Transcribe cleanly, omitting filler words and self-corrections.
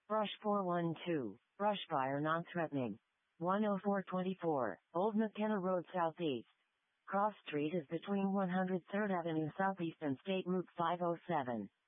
Brush 412. Brush fire non-threatening. 10424. Old McKenna Road Southeast. Cross Street is between 103rd Avenue Southeast and State Route 507.